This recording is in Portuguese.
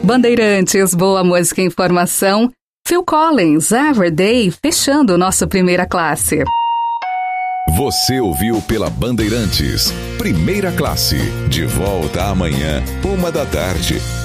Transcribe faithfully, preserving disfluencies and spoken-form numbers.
Bandeirantes, boa música e informação. Phil Collins, Everyday, fechando nossa primeira classe. Você ouviu pela Bandeirantes, primeira classe. De volta amanhã, uma da tarde.